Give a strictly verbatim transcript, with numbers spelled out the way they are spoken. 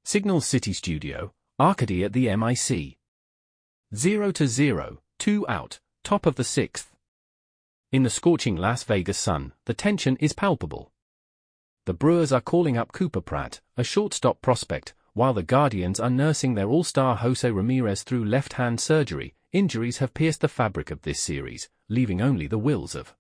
Signal City Studio, Arcady at the M I C. zero to zero, two out, top of the sixth. In the scorching Las Vegas sun, the tension is palpable. The Brewers are calling up Cooper Pratt, a shortstop prospect, while the Guardians are nursing their all-star Jose Ramirez through left-hand surgery. Injuries have pierced the fabric of this series, leaving only the wills of